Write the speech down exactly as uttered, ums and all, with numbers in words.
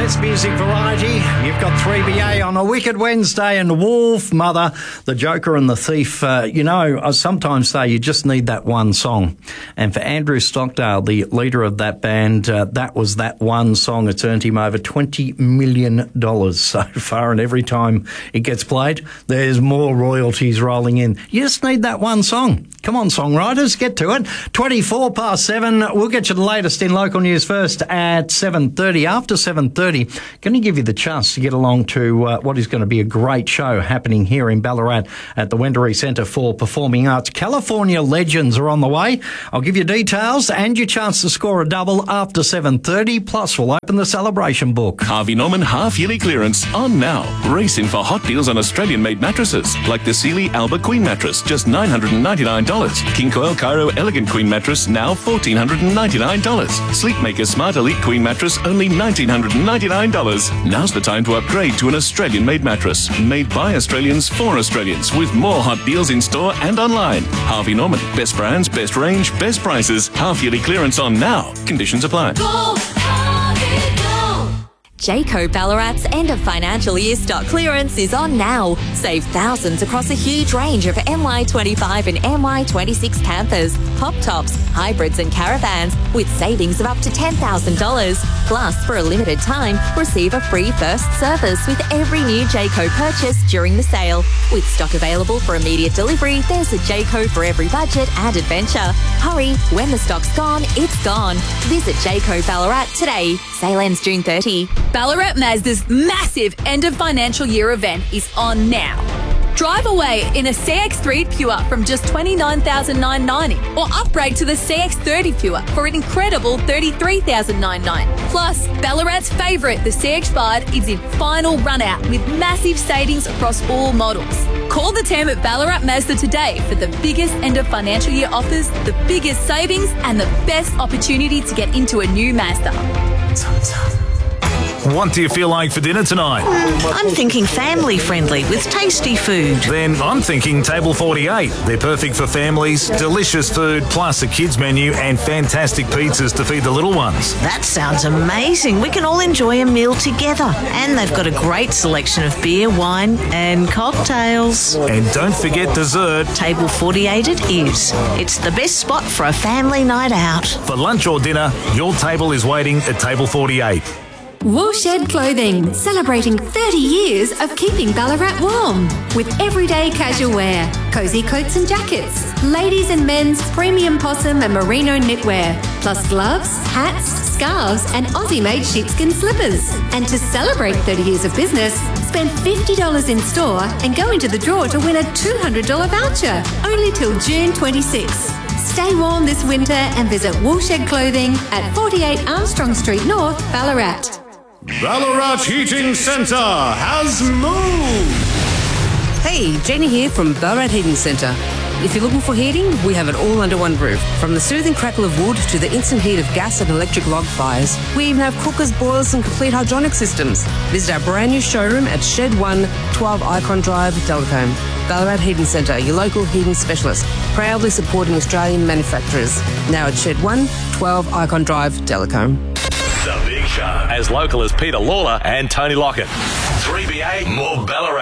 Best music variety. You've got three B A on a Wicked Wednesday and Wolf Mother, The Joker and the Thief. Uh, you know, I sometimes say you just need that one song. And for Andrew Stockdale, the leader of that band, uh, that was that one song. It's earned him over twenty million dollars so far. And every time it gets played, there's more royalties rolling in. You just need that one song. Come on, songwriters, get to it. twenty-four past seven. We'll get you the latest in local news first at seven thirty. After seven thirty, going to give you the chance to get along to uh, what is going to be a great show happening here in Ballarat at the Wendouree Centre for Performing Arts. California Legends are on the way. I'll give you details and your chance to score a double after seven thirty. Plus, we'll open the celebration book. Harvey Norman half-yearly clearance on now. Racing for hot deals on Australian-made mattresses like the Sealy Alba Queen mattress, just nine hundred ninety-nine dollars. King Coil Cairo Elegant Queen mattress, now one thousand four hundred ninety-nine dollars. Sleepmaker Smart Elite Queen mattress, only one thousand nine hundred ninety-nine dollars. Now's the time to upgrade to an Australian-made mattress. Made by Australians for Australians, with more hot deals in store and online. Harvey Norman. Best brands, best range, best prices. Half-yearly clearance on now. Conditions apply. Go, Harvey, go! Jayco Ballarat's end of financial year stock clearance is on now. Save thousands across a huge range of M Y twenty-five and M Y twenty-six campers, pop tops, hybrids and caravans with savings of up to ten thousand dollars. Plus, for a limited time, receive a free first service with every new Jayco purchase during the sale. With stock available for immediate delivery, there's a Jayco for every budget and adventure. Hurry, when the stock's gone, it's gone. Visit Jayco Ballarat today. Sale ends June thirtieth. Ballarat Mazda's massive end of financial year event is on now. Drive away in a C X three Pure from just twenty-nine thousand nine hundred ninety dollars or upgrade to the C X thirty Pure for an incredible thirty-three thousand nine hundred ninety dollars. Plus, Ballarat's favourite, the C X Bard, is in final run-out with massive savings across all models. Call the team at Ballarat Mazda today for the biggest end of financial year offers, the biggest savings and the best opportunity to get into a new Mazda. What do you feel like for dinner tonight? I'm thinking family friendly with tasty food. Then I'm thinking Table forty-eight. They're perfect for families, delicious food, plus a kids menu and fantastic pizzas to feed the little ones. That sounds amazing. We can all enjoy a meal together. And they've got a great selection of beer, wine and cocktails. And don't forget dessert. Table forty-eight it is. It's the best spot for a family night out. For lunch or dinner, your table is waiting at Table forty-eight. Woolshed Clothing, celebrating thirty years of keeping Ballarat warm. With everyday casual wear, cosy coats and jackets, ladies and men's premium possum and merino knitwear, plus gloves, hats, scarves and Aussie-made sheepskin slippers. And to celebrate thirty years of business, spend fifty dollars in store and go into the draw to win a two hundred dollars voucher, only till June twenty-sixth. Stay warm this winter and visit Woolshed Clothing at forty-eight Armstrong Street North, Ballarat. Ballarat Heating Centre has moved! Hey, Jenny here from Ballarat Heating Centre. If you're looking for heating, we have it all under one roof. From the soothing crackle of wood to the instant heat of gas and electric log fires. We even have cookers, boilers and complete hydronic systems. Visit our brand new showroom at Shed one, twelve Icon Drive, Delacombe. Ballarat Heating Centre, your local heating specialist. Proudly supporting Australian manufacturers. Now at Shed one, twelve Icon Drive, Delacombe. The Big Show. As local as Peter Lawler and Tony Lockett. three B A, more Ballarat.